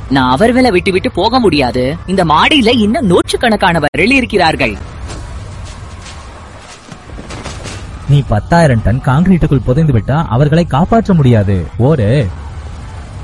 நான் அவர்களை விட்டு விட்டு போக முடியாது. இந்த மாடியில இன்னும் நூற்றுக்கணக்கானவர்கள் இருக்கிறார்கள். நீ 10,000 டன் கான்கிரீட்டுக்குள் புதைந்து விட்டா அவர்களை காப்பாற்ற முடியாது. ஓடு.